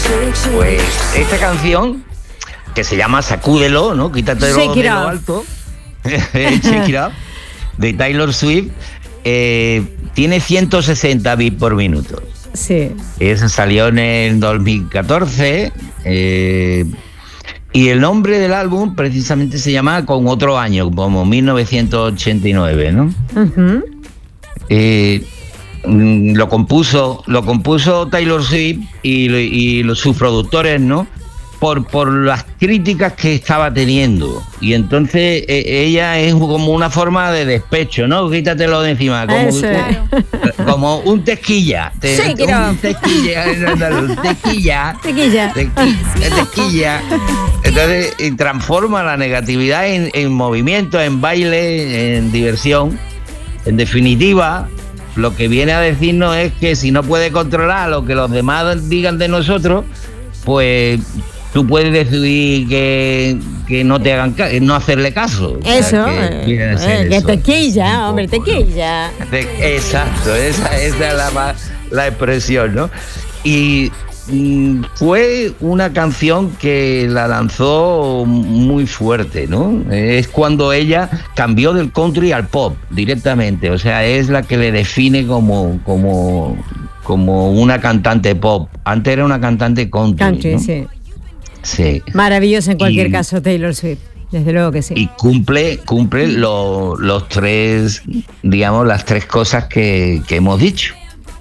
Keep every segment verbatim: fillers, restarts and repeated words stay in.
Pues esta canción, que se llama Sacúdelo, ¿no? Quítate de lo alto. Shake It Up, de Taylor Swift, eh, tiene ciento sesenta bits por minuto. Sí. Eso salió en el dos mil catorce. Eh, y el nombre del álbum precisamente se llama Con otro año, como mil novecientos ochenta y nueve, ¿no? Uh-huh. Eh, lo compuso lo compuso Taylor Swift y, y los, sus productores, ¿no? Por, por las críticas que estaba teniendo. Y entonces eh, ella es como una forma de despecho, ¿no? Quítatelo de encima. Como, Eso es. un, como un tequilla. Te, sí, un tequilla. Tequilla. Tequilla. Tequilla. Tequilla. Entonces y transforma la negatividad en, en movimiento, en baile, en diversión. En definitiva, lo que viene a decirnos es que si no puedes controlar lo que los demás digan de nosotros, pues tú puedes decidir que, que no te hagan ca- no hacerle caso. Eso, o sea, que, eh, eh, que tequilla, hombre, tequilla. De, exacto, esa, esa es la, la expresión, ¿no? Y mm, fue una canción que la lanzó muy fuerte, ¿no? Es cuando ella cambió del country al pop directamente, o sea, es la que le define como... como como una cantante pop. Antes era una cantante country, country, ¿no? sí. Sí. Maravillosa en cualquier y, caso Taylor Swift, desde luego que sí. Y cumple, cumple lo, los tres, digamos, las tres cosas que, que hemos dicho.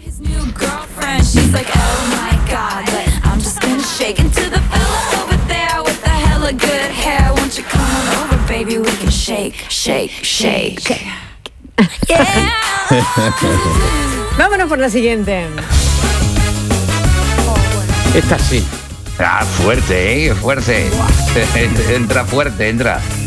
Vámonos por la siguiente. Esta sí. Ah, fuerte, ¿eh? Fuerte. Entra fuerte, entra.